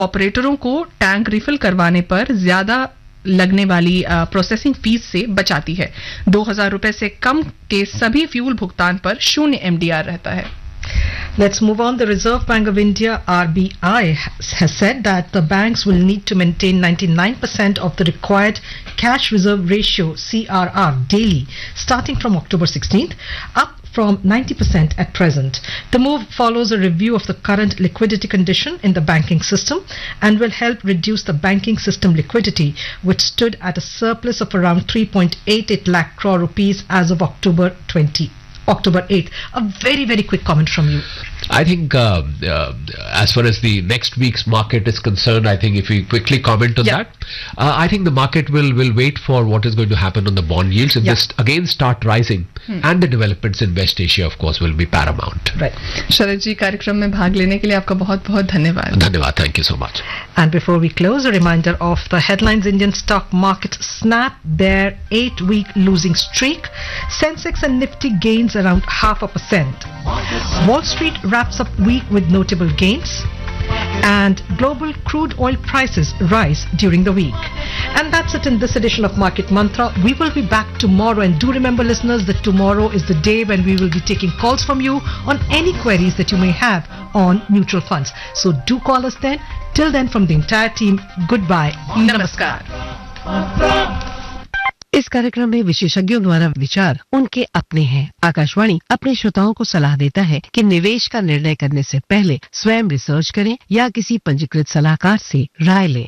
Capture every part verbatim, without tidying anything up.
ऑपरेटरों को tank refill करवाने पर ज्यादा लगने वाली प्रोसेसिंग फीस से बचाती है। दो हजार रुपए से कम के सभी फ्यूल भुगतान पर शून्य एमडीआर रहता है। Let's move on. The Reserve Bank of India, R B I, has said that the banks will need to maintain ninety-nine percent of the required cash reserve ratio, C R R, daily, starting from October sixteenth, up from ninety percent at present. The move follows a review of the current liquidity condition in the banking system and will help reduce the banking system liquidity, which stood at a surplus of around three point eight eight lakh crore rupees as of October twentieth. October eighth. A very, very quick comment from you. I think uh, uh, as far as the next week's market is concerned, I think if we quickly comment on yeah. that, uh, I think the market will, will wait for what is going to happen on the bond yields. If yeah. this again start rising, hmm. and the developments in West Asia, of course, will be paramount. Right. Sharad ji, कार्यक्रम में भाग लेने के लिए आपका बहुत बहुत धन्यवाद. धन्यवाद. Thank you so much. And before we close, a reminder of the headlines. Indian stock market snapped their eight-week losing streak. Sensex and Nifty gains around half a percent. Wall Street wraps up week with notable gains, and global crude oil prices rise during the week. And that's it in this edition of Market Mantra. We will be back tomorrow, and do remember, listeners, that tomorrow is the day when we will be taking calls from you on any queries that you may have on mutual funds. So do call us then. Till then, from the entire team, goodbye. Namaskar. इस कार्यक्रम में विशेषज्ञों द्वारा विचार उनके अपने हैं। आकाशवाणी अपने श्रोताओं को सलाह देता है कि निवेश का निर्णय करने से पहले स्वयं रिसर्च करें या किसी पंजीकृत सलाहकार से राय लें।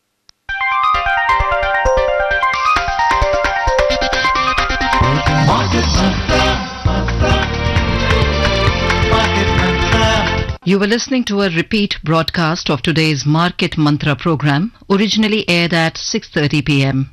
You were listening to a repeat broadcast of today's Market Mantra program, originally aired at six thirty p m